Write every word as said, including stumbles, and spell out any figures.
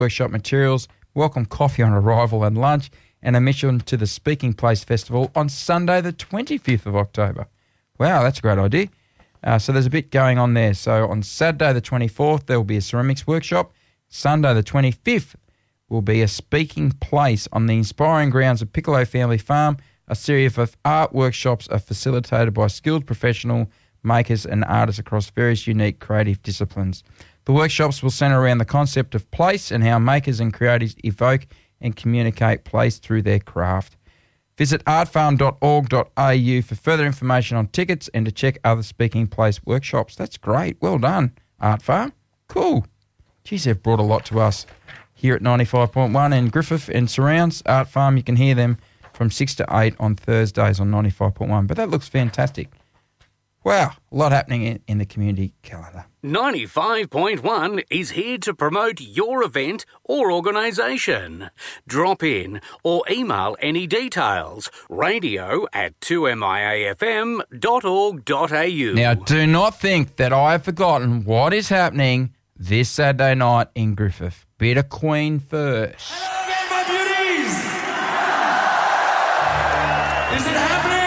workshop materials, welcome coffee on arrival and lunch, and admission to the Speaking Place Festival on Sunday the twenty-fifth of October. Wow, that's a great idea. Uh, so there's a bit going on there. So on Saturday the twenty-fourth, there will be a ceramics workshop. Sunday the twenty-fifth will be a Speaking Place on the inspiring grounds of Piccolo Family Farm. A series of art workshops are facilitated by skilled professional makers and artists across various unique creative disciplines. The workshops will centre around the concept of place and how makers and creatives evoke and communicate place through their craft. Visit art farm dot org dot a u for further information on tickets and to check other Speaking Place workshops. That's great. Well done, Art Farm. Cool. Geez, they've brought a lot to us here at ninety-five point one and Griffith and surrounds. Art Farm, you can hear them from six to eight on Thursdays on ninety-five point one. But that looks fantastic. Wow, a lot happening in, in the community calendar. ninety-five point one is here to promote your event or organisation. Drop in or email any details. Radio at two m i a f m dot org dot a u. Now, do not think that I have forgotten what is happening this Saturday night in Griffith. Bit of Queen first. Hello again, my beauties! Is it happening?